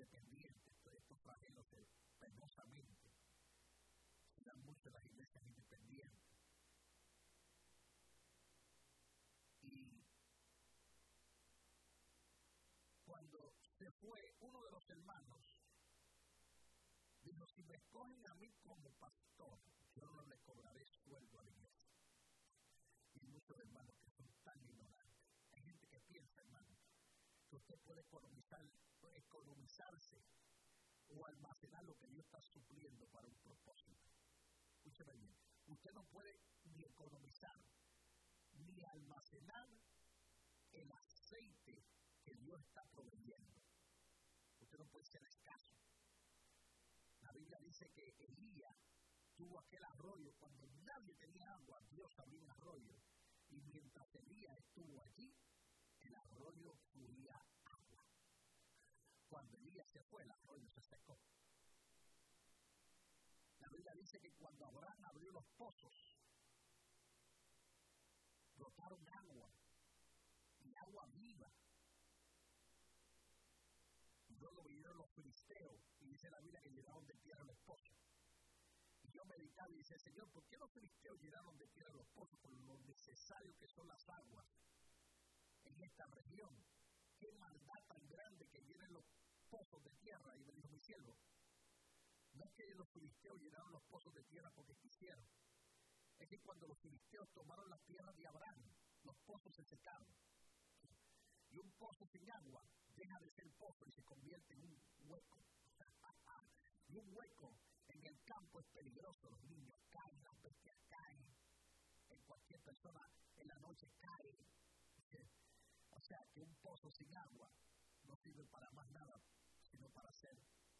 independientes, estos fragelos penosamente se dan mucho en las iglesias independientes. Y cuando se fue uno de los hermanos, dijo, si me escogen a mí como pastor, yo no le cobraré sueldo a la iglesia. Y hay muchos hermanos que son tan ignorantes. Hay gente que piensa, hermano, que usted puede economizarse o almacenar lo que Dios está supliendo para un propósito. Escúcheme bien, usted no puede ni economizar ni almacenar el aceite que Dios está proveyendo. Usted no puede ser escaso. La Biblia dice que Elías tuvo aquel arroyo cuando nadie tenía agua. Dios abrió un arroyo y mientras Elías estuvo allí, el arroyo fluía agua. Cuando Elías se fue, el arroyo se secó. La Biblia dice que cuando Abraham abrió los pozos, brotaron agua y agua viva. Y luego vinieron los filisteos y dice la Biblia que llenaron de tierra los pozos. Y yo meditaba y dice, Señor, ¿por qué los filisteos llenaron de tierra los pozos? Por lo necesario que son las aguas en esta región. Qué maldad tan grande que llenen los pozos de tierra. Y me dijo mi siervo, no es que los filisteos llenaron los pozos de tierra porque quisieron. Es que cuando los filisteos tomaron las tierras de Abraham, los pozos se secaron. Y un pozo sin agua deja de ser pozo y se convierte en un hueco. Y un hueco en el campo es peligroso. Los niños caen, las bestias caen. En cualquier persona en la noche cae. O sea que un pozo sin agua no sirve para más nada, sino para ser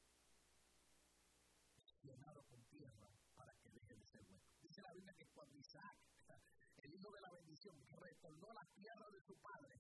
llenado con tierra para que deje de ser hueco. Dice la Biblia que cuando Isaac, el hijo de la bendición, retornó la tierra de su padre,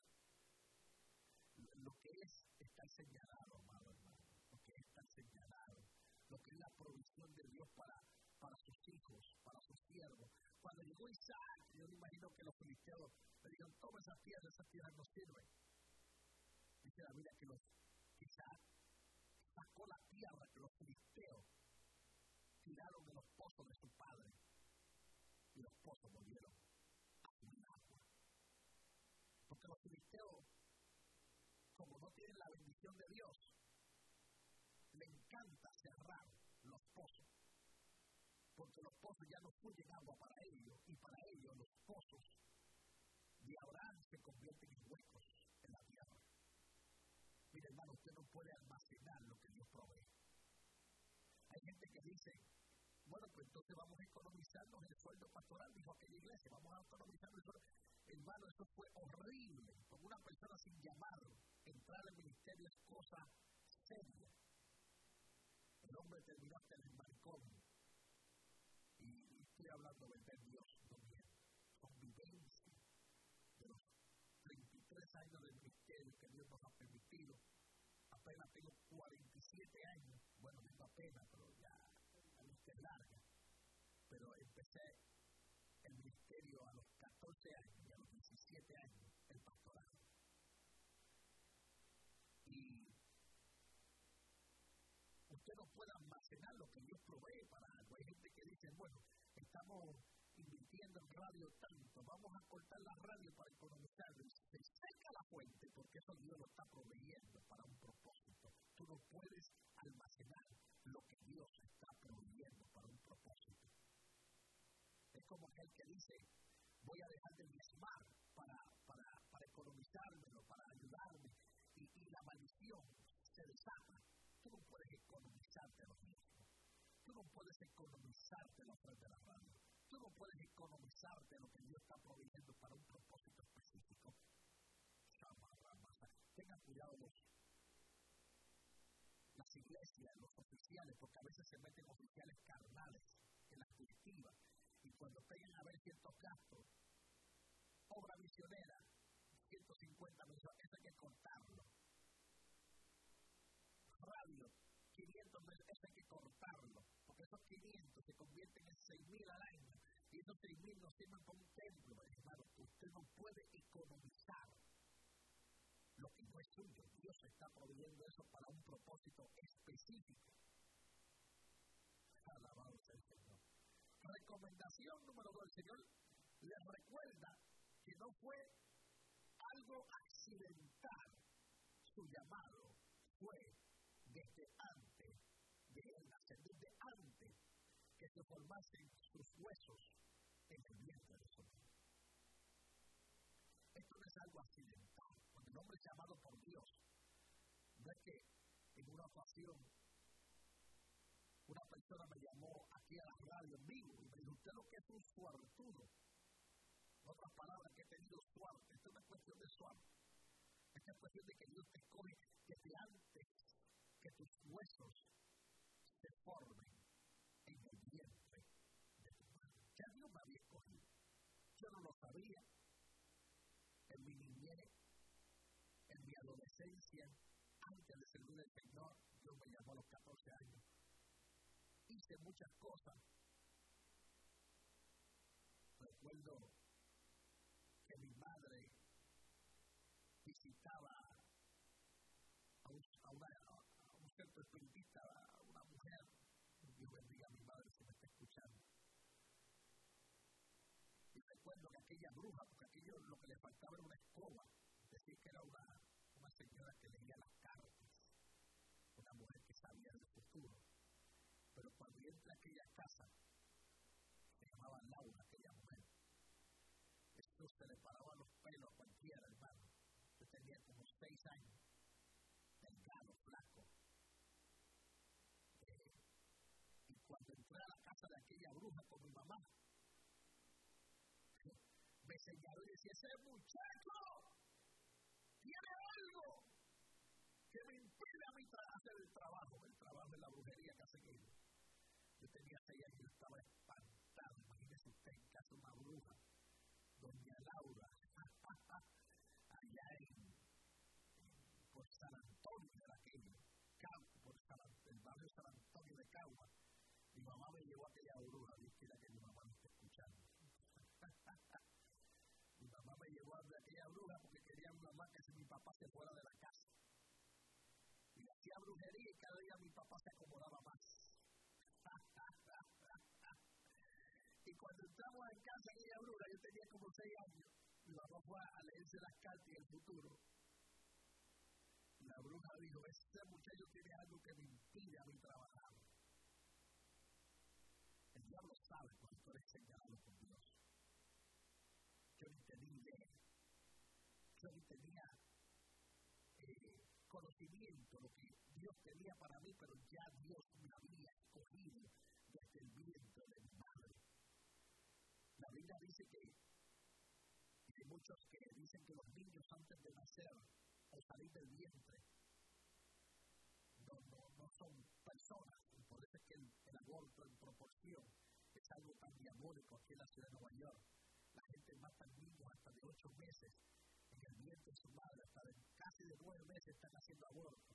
lo que es estar señalado, amado hermano, lo que es estar señalado, lo que es la provisión de Dios para sus hijos, para sus siervos. Cuando llegó Isaac, yo me imagino que los filisteos le dijeron, toma esas tierras no sirven. Dice la Biblia que Isaac sacó la tierra que los filisteos tiraron de los pozos de su padre y los pozos volvieron a fluir agua. Porque los filisteos, como no tienen la bendición de Dios, le encanta cerrar los pozos, porque los pozos ya no fluyen agua para ellos, y para ellos los pozos de Abraham se convierten en huecos en la tierra. Mire, hermano, usted no puede almacenar lo que Dios provee. Hay gente que dice, bueno, pues entonces vamos a economizarnos el sueldo pastoral, dijo aquella iglesia, vamos a economizarnos el sueldo. Hermano, eso fue horrible. Como una persona sin llamado, entrar al ministerio es cosa seria. El hombre terminó hasta en el balcón. Y estoy hablando de ver Dios también. Son vivencias de los 33 años del ministerio que Dios nos ha permitido. Apenas tengo 47 años. Bueno, tengo apenas, pero ya la lista es larga. Pero empecé el ministerio a los 14 años y a los 17 años el pastorado. Y usted no puede almacenar lo que Dios provee para algo. Hay gente que dice, bueno, estamos invirtiendo en radio tanto, vamos a cortar la radio para economizar. Se seca la fuente porque eso Dios lo está proveyendo para un propósito. Tú no puedes almacenar lo que Dios está proveyendo para un propósito. Es como aquel que dice, voy a dejar de diezmar para economizármelo, para ayudarme, y la maldición se desata. Tú no puedes economizarte los diezmos. Tú no puedes economizarte la oferta de la radio. Tú no puedes economizarte lo que Dios está proveyendo para un propósito específico. Tengan cuidado las iglesias, los oficiales, porque a veces se meten oficiales carnales en las directivas. Y cuando tengan a ver ciertos gastos, obra misionera, 150 millones, eso hay que cortarlo. Radio, 500 millones, eso hay que cortarlo, porque esos 500 se convierten en 6,000 al año, y esos 6,000 no sirven para un templo. Hermano, usted no puede economizar lo porque no es suyo. Dios está proveyendo eso para un propósito específico. Alabado sea el Señor. Recomendación número 2. El Señor les recuerda que no fue algo accidental. Su llamado fue desde antes de él nacer, desde antes que se formasen sus huesos en el vientre de su madre. Esto no es algo accidental, porque el hombre es llamado por Dios. No es que en una ocasión una persona me llamó aquí a la radio en vivo y me dijo, usted lo que es un suertudo. En otras palabras, que he tenido suerte. Esto no es cuestión de suerte. Esta es cuestión de que Dios te escoge desde antes que tus huesos se formen en el vientre de tu madre. Ya Dios me había escogido. Yo no lo sabía. En mi niñez, en mi adolescencia, antes de servir al Señor, Dios me llamó a los 14 años. Hice muchas cosas. Recuerdo que mi madre visitaba a un centro espiritista, a una mujer. Dios bendiga a mi madre si me está escuchando. Y recuerdo que aquella bruja, porque aquello lo que le faltaba era una escoba, decir que era una señora que leía las cartas, una mujer que sabía del futuro. Pero cuando yo entré a aquella casa, se llamaba Laura, aquella mujer, eso se le paraba los pelos a cualquiera, hermano. Yo tenía como 6 años, delgado, flaco. Y cuando entré a la casa de aquella bruja con mi mamá, me señaló y decía, ese muchacho tiene algo que me impide a mí hacer el trabajo de la brujería que hacen ellos. Yo tenía 6 años y estaba espantado. Imagínese usted en casa una bruja, doña Laura, allá por San Antonio de aquello, por el barrio San Antonio de Cagua. Mi mamá me llevó a aquella bruja, Dios quiera que mi mamá me esté escuchando. Mi mamá me llevó a aquella bruja porque quería mi mamá que mi papá se fuera de la casa. Y hacía brujería y cada día mi papá se acomodaba más. Y cuando entramos en casa de aquella bruja, yo tenía como 6 años, mi mamá fue a leerse las cartas y el futuro. La bruja dijo, ese muchacho tiene algo que me impide a mí trabajar. El diablo sabe cuando tú eres señalado por Dios. Yo ni tenía idea. Yo ni tenía conocimiento de lo que Dios tenía para mí, pero ya Dios me había escogido desde el vientre de mi madre. La Biblia dice que hay muchos que dicen que los niños antes de nacer o salir del vientre no son personas, y por eso es que el aborto en proporción es algo tan diabólico aquí en la ciudad de Nueva York. La gente mata niños hasta de 8 meses en el vientre de su madre, hasta de casi de 9 meses están haciendo abortos.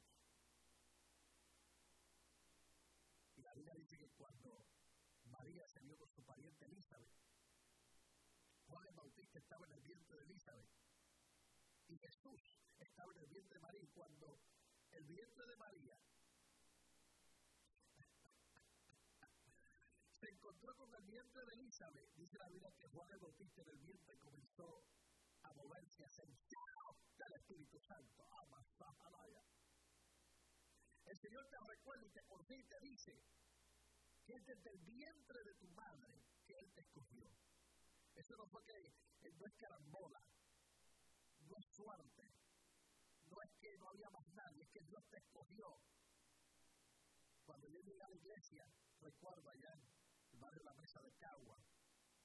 Y la Biblia dice que cuando María se vio con su pariente Elizabeth, Juan el Bautista estaba en el vientre de Elizabeth y Jesús estaba en el vientre de María. Y cuando el vientre de María se encontró con el vientre de Elizabeth, dice la Biblia que Juan el Bautista en el vientre comenzó a moverse, a ser lleno del Espíritu Santo. El Señor te recuerda y te confía y te dice que es desde el vientre de tu madre que Él te escogió. Eso no fue que no es carambola, no es suerte, no es que no había más nadie, es que Dios te escogió. Cuando yo llegué a la iglesia, recuerdo allá en el barrio La Mesa de Cagua,